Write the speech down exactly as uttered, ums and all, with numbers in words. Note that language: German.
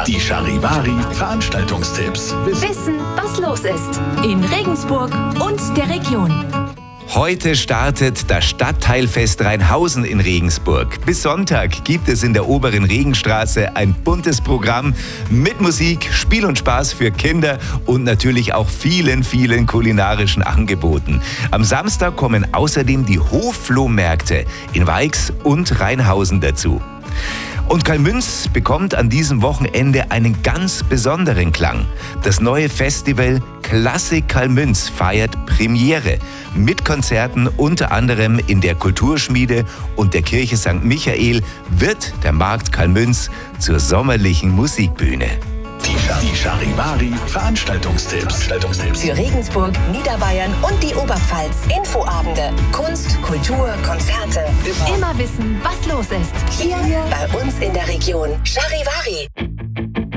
Die Charivari Veranstaltungstipps. Wissen, was los ist in Regensburg und der Region. Heute startet das Stadtteilfest Rheinhausen in Regensburg. Bis Sonntag gibt es in der oberen Regenstraße ein buntes Programm mit Musik, Spiel und Spaß für Kinder und natürlich auch vielen, vielen kulinarischen Angeboten. Am Samstag kommen außerdem die Hofflohmärkte in Weix und Rheinhausen dazu. Und Calmünz bekommt an diesem Wochenende einen ganz besonderen Klang. Das neue Festival Klassik Calmünz feiert Premiere mit Konzerten unter anderem in der Kulturschmiede und der Kirche Sankt Michael wird der Markt Calmünz zur sommerlichen Musikbühne. Die Charivari Veranstaltungstipps. Für Regensburg, Niederbayern und die Oberpfalz. Infoabende, Kunst, Kultur, Konzerte. Immer wissen, was los ist. Hier bei uns in der Region. Charivari.